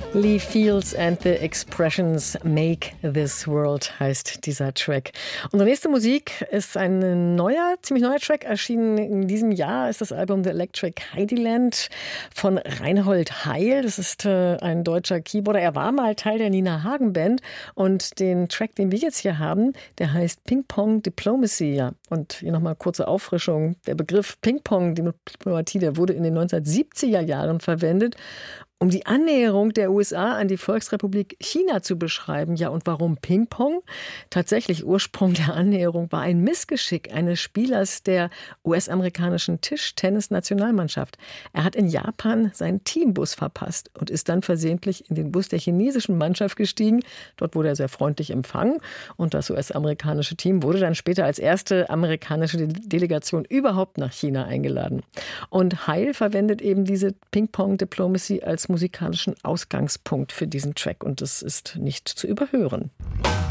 Lee Fields and the Expressions Make This World heißt dieser Track. Unsere nächste Musik ist ein ziemlich neuer Track, erschienen in diesem Jahr, ist das Album The Electric Heidyland von Reinhold Heil. Das ist ein deutscher Keyboarder. Er war mal Teil der Nina Hagen Band und den Track, den wir jetzt hier haben, der heißt Ping Pong Diplomacy. Ja. Und hier nochmal kurze Auffrischung. Der Begriff Ping Pong Diplomatie, der wurde in den 1970er Jahren verwendet, um die Annäherung der USA an die Volksrepublik China zu beschreiben. Ja, und warum Ping-Pong? Tatsächlich, Ursprung der Annäherung war ein Missgeschick eines Spielers der US-amerikanischen Tischtennis-Nationalmannschaft. Er hat in Japan seinen Teambus verpasst und ist dann versehentlich in den Bus der chinesischen Mannschaft gestiegen. Dort wurde er sehr freundlich empfangen und das US-amerikanische Team wurde dann später als erste amerikanische Delegation überhaupt nach China eingeladen. Und Heil verwendet eben diese Ping-Pong-Diplomacy als musikalischen Ausgangspunkt für diesen Track und das ist nicht zu überhören.